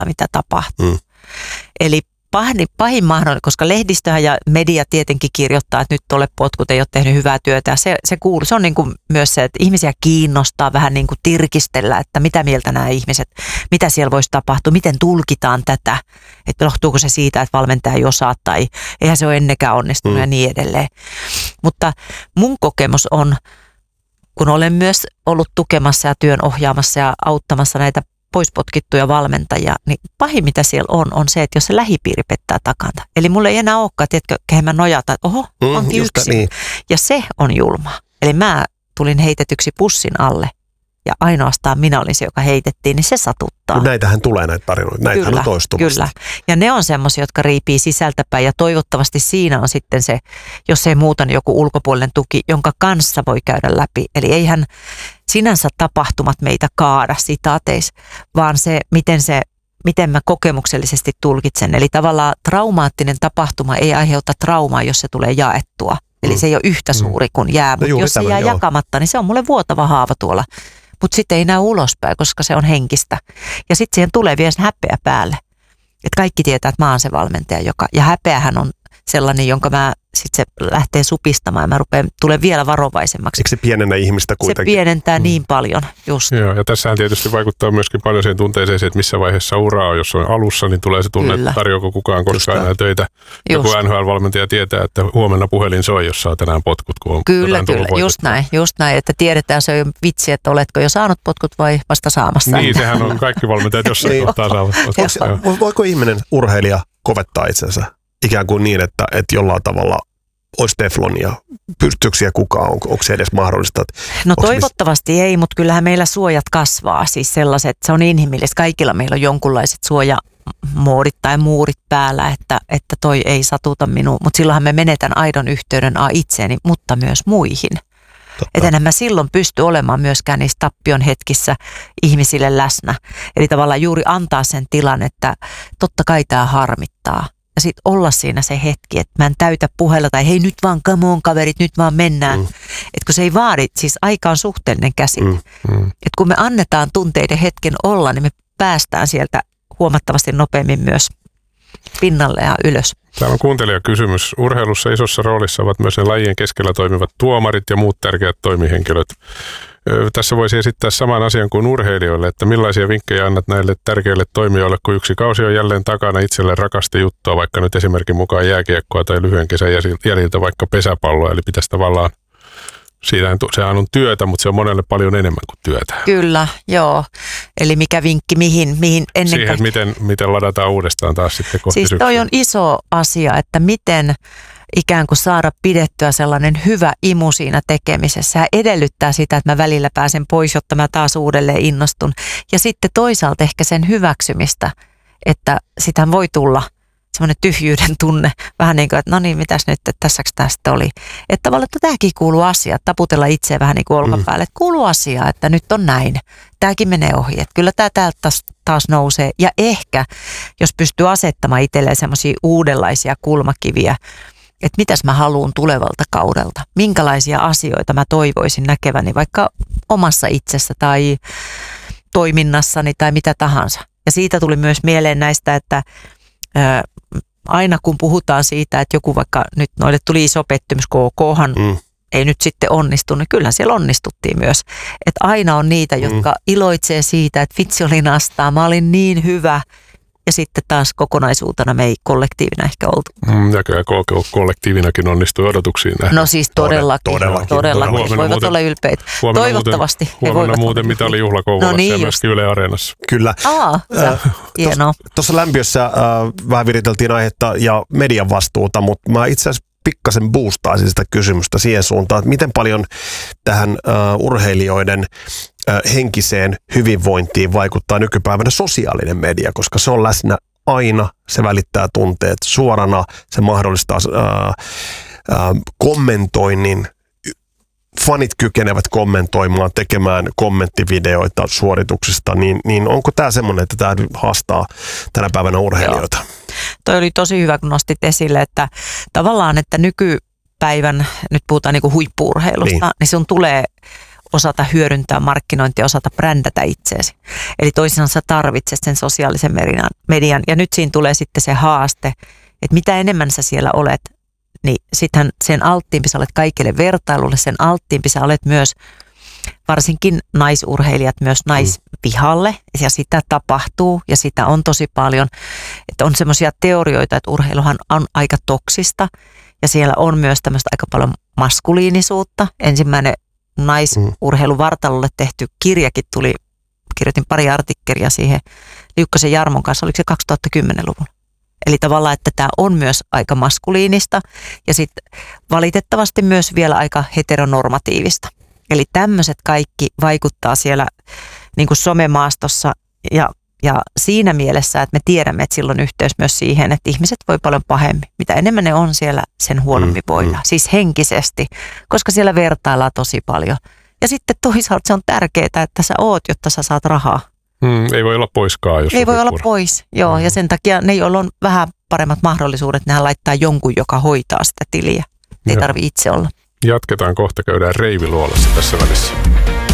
mitä tapahtuu. Eli pahin mahdollinen, koska lehdistöhän ja media tietenkin kirjoittaa, että nyt tuolle potkut ei ole tehnyt hyvää työtä. Ja se kuuluu. Se on niin kuin myös se, että ihmisiä kiinnostaa vähän niin kuin tirkistellä, että mitä mieltä nämä ihmiset, mitä siellä voisi tapahtua, miten tulkitaan tätä, että johtuuko se siitä, että valmentaja ei osaa tai eihän se ole ennenkään onnistunut ja niin edelleen. Mutta mun kokemus on, kun olen myös ollut tukemassa ja työn ohjaamassa ja auttamassa näitä poispotkittuja valmentajia, niin pahin mitä siellä on se, että jos se lähipiiri pettää takana. Eli mulla ei enää olekaan, tiedätkö, kehen mä nojata, että oho, onkin yksin. Niin. Ja se on julma. Eli mä tulin heitetyksi pussin alle ja ainoastaan minä olin se, joka heitettiin, niin se satuttaa. No näitähän tulee näitä tarinoita, näitähän on toistuvasti. Kyllä, ja ne on semmoisia, jotka riipii sisältäpäin ja toivottavasti siinä on sitten se, jos ei muuta, niin joku ulkopuolinen tuki, jonka kanssa voi käydä läpi. Eli eihän sinänsä tapahtumat meitä kaada sitaateissa, vaan se, miten mä kokemuksellisesti tulkitsen. Eli tavallaan traumaattinen tapahtuma ei aiheuta traumaa, jos se tulee jaettua. Eli se ei ole yhtä suuri kuin jää, mutta jos se jää jakamatta, niin se on mulle vuotava haava tuolla. Mutta sitten ei näy ulospäin, koska se on henkistä. Ja sitten siihen tulee vielä häpeä päälle. Että kaikki tietää, että mä oon se valmentaja, ja häpeähän on sellainen, jonka mä sitten se lähtee supistamaan ja mä tulen vielä varovaisemmaksi. Eikö se pienennä ihmistä kuitenkin? Se pienentää niin paljon, just. Joo, ja tässähän tietysti vaikuttaa myöskin paljon siihen tunteeseen, että missä vaiheessa uraa on. Jos on alussa, niin tulee se tunne, että tarjoako kukaan koskaan enää töitä. Joku NHL-valmentaja tietää, että huomenna puhelin soi, jos saa tänään potkut, kun on kyllä, just näin, että tiedetään se on vitsi, että oletko jo saanut potkut vai vasta saamassa. Niin, sehän on kaikki valmentajat jossain kohtaa saavat potkut. Voiko ihminen, urheilija, kovettaa itsensä ikään kuin niin, että jollain tavalla olisi teflonia? Pystyykö siellä kukaan? Onko se edes mahdollista? No toivottavasti ei, mutta kyllähän meillä suojat kasvaa. Siis sellaiset, se on inhimillistä. Kaikilla meillä on jonkunlaiset suojamoodit tai muurit päällä, että toi ei satuta minua. Mutta silloinhan me menetän aidon yhteyden itseeni, mutta myös muihin. Että enhän mä silloin pysty olemaan myöskään niissä tappion hetkissä ihmisille läsnä. Eli tavallaan juuri antaa sen tilan, että totta kai tämä harmittaa. Ja sitten olla siinä se hetki, että mä en täytä puheella tai hei nyt vaan come on kaverit, nyt vaan mennään. Että kun se ei vaadi, siis aika on suhteellinen käsite. Että kun me annetaan tunteiden hetken olla, niin me päästään sieltä huomattavasti nopeammin myös pinnalle ja ylös. Täällä on kuuntelijakysymys. Urheilussa isossa roolissa ovat myös ne lajien keskellä toimivat tuomarit ja muut tärkeät toimihenkilöt. Tässä voisi esittää saman asian kuin urheilijoille, että millaisia vinkkejä annat näille tärkeille toimijoille, kun yksi kausi on jälleen takana itselle rakasta juttua, vaikka nyt esimerkin mukaan jääkiekkoa tai lyhyen kesän jäljiltä vaikka pesäpalloa, eli pitäisi tavallaan, sehän on työtä, mutta se on monelle paljon enemmän kuin työtä. Kyllä, joo. Eli mikä vinkki mihin ennen siihen, miten ladataan uudestaan taas sitten kohti siis toi on iso asia, että miten ikään kuin saada pidettyä sellainen hyvä imu siinä tekemisessä ja edellyttää sitä, että mä välillä pääsen pois, jotta mä taas uudelleen innostun. Ja sitten toisaalta ehkä sen hyväksymistä, että sitähän voi tulla semmoinen tyhjyyden tunne, vähän niin kuin, että no niin, mitäs nyt, että tässäks tästä oli. Että tavallaan, että tämäkin kuuluu asia, taputella itseä vähän niin kuin olkapäälle, että kuuluu asia, että nyt on näin. Tämäkin menee ohi, että kyllä tämä täältä taas nousee. Ja ehkä, jos pystyy asettamaan itselleen semmoisia uudenlaisia kulmakiviä, että mitäs mä haluan tulevalta kaudelta, minkälaisia asioita mä toivoisin näkeväni vaikka omassa itsessä tai toiminnassani tai mitä tahansa. Ja siitä tuli myös mieleen näistä, että aina kun puhutaan siitä, että joku vaikka nyt noille tuli iso pettymys, KKhan ei nyt sitten onnistu, niin kyllähän siellä onnistuttiin myös. Että aina on niitä, jotka iloitsee siitä, että vitsi oli nastaa, mä olin niin hyvä. Ja sitten taas kokonaisuutena me ei kollektiivina ehkä oltu. Ja kyllä kollektiivinakin onnistui odotuksiin nähdä. No siis todellakin. Voivat olla ylpeitä. Toivottavasti he voivat. Huomenna muuten mitalijuhla Kouvolassa ja myöskin Yle Areenassa. Kyllä. Hienoa. Tuossa lämpiössä vähän viriteltiin aihetta ja median vastuuta, mutta mä itse asiassa pikkasen boostaisin sitä kysymystä siihen suuntaan, että miten paljon tähän urheilijoiden henkiseen hyvinvointiin vaikuttaa nykypäivänä sosiaalinen media, koska se on läsnä aina, se välittää tunteet suorana, se mahdollistaa kommentoinnin, fanit kykenevät kommentoimaan, tekemään kommenttivideoita suorituksista, niin onko tämä semmoinen, että tämä haastaa tänä päivänä urheilijoita? Joo. Toi oli tosi hyvä, kun nostit esille, että tavallaan, että nykypäivän, nyt puhutaan niin kuin huippu-urheilusta, niin sun tulee osata hyödyntää markkinointia, osata brändätä itseesi. Eli toisinaan sä tarvitset sen sosiaalisen median. Ja nyt siinä tulee sitten se haaste, että mitä enemmän sä siellä olet, niin sittenhän sen alttiimpi sä olet kaikille vertailulle, sen alttiimpi sä olet myös varsinkin naisurheilijat myös naisvihalle, ja sitä tapahtuu ja sitä on tosi paljon. Että on semmoisia teorioita, että urheiluhan on aika toksista ja siellä on myös tämmöistä aika paljon maskuliinisuutta. Ensimmäinen naisurheiluvartalolle tehty kirjakin tuli, kirjoitin pari artikkelia siihen Liukkosen Jarmon kanssa, oliko se 2010-luvulla. Eli tavallaan, että tämä on myös aika maskuliinista ja sitten valitettavasti myös vielä aika heteronormatiivista. Eli tämmöiset kaikki vaikuttaa siellä niin kuin somemaastossa ja siinä mielessä, että me tiedämme, että sillä on yhteys myös siihen, että ihmiset voi paljon pahemmin. Mitä enemmän ne on siellä, sen huonommin voidaan. Siis henkisesti, koska siellä vertaillaan tosi paljon. Ja sitten toisaalta se on tärkeää, että sä oot, jotta sä saat rahaa. Ei voi olla poiskaan, jos ei voi olla pois, joo. Ja sen takia ne, joilla on vähän paremmat mahdollisuudet, nehän laittaa jonkun, joka hoitaa sitä tiliä. Ei tarvitse itse olla. Jatketaan kohta, käydään Reiviluolassa tässä välissä.